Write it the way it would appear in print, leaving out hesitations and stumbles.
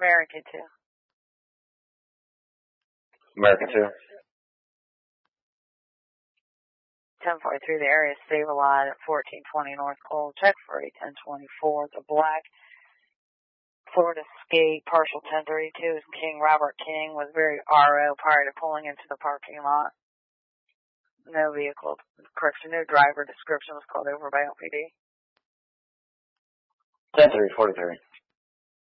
American 2. American 2. 1043, the area is stabilized at 1420 North Cole. Check for a 1024. The black Florida Skate, partial 1032 is King Robert King, was very RO prior to pulling into the parking lot. No vehicle, correction, no driver description was called over by LPD. 10-3, 43.